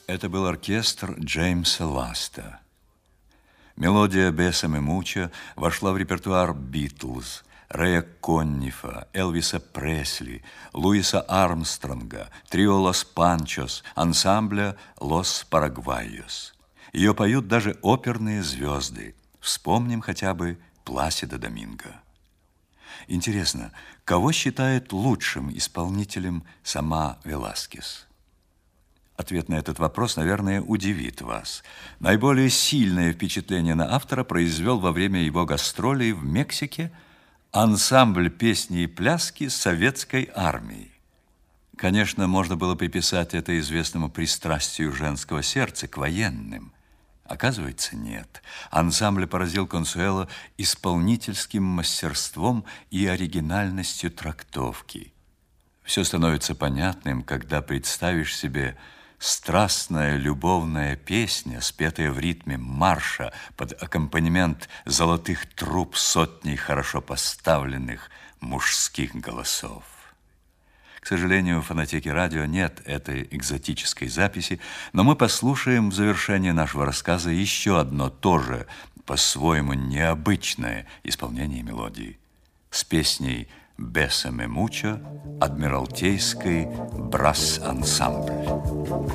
Это был оркестр Джеймса Ласта. Мелодия «Бесаме Мучо» вошла в репертуар Битлз, Рэя Коннифа, Элвиса Пресли, Луиса Армстронга, трио «Лос Панчос», ансамбля «Лос Парагвайос». Ее поют даже оперные звезды. Вспомним хотя бы Пласидо Доминго. Интересно, кого считает лучшим исполнителем сама Веласкес? Ответ на этот вопрос, наверное, удивит вас. Наиболее сильное впечатление на автора произвел во время его гастролей в Мексике ансамбль песни и пляски советской армии. Конечно, можно было приписать это известному пристрастию женского сердца к военным. Оказывается, нет. Ансамбль поразил Консуэло исполнительским мастерством и оригинальностью трактовки. Все становится понятным, когда представишь себе страстная любовная песня, спетая в ритме марша под аккомпанемент золотых труб сотней хорошо поставленных мужских голосов. К сожалению, в фонотеке радио нет этой экзотической записи, но мы послушаем в завершении нашего рассказа еще одно тоже по-своему необычное исполнение мелодии с песней «Бесаме Мучо» Адмиралтейской брасс-ансамбль.